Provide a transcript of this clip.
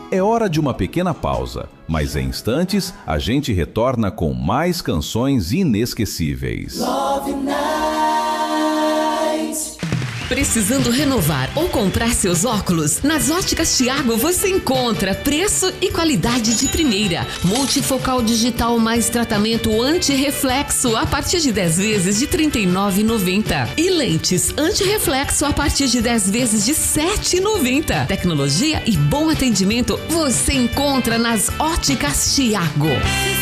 É hora de uma pequena pausa, mas em instantes a gente retorna com mais canções inesquecíveis. Love Night. Precisando renovar ou comprar seus óculos? Nas Óticas Thiago você encontra preço e qualidade de primeira. Multifocal digital mais tratamento anti-reflexo a partir de 10 vezes de R$ 39,90. E lentes anti-reflexo a partir de 10 vezes de R$ 7,90. Tecnologia e bom atendimento você encontra nas Óticas Thiago.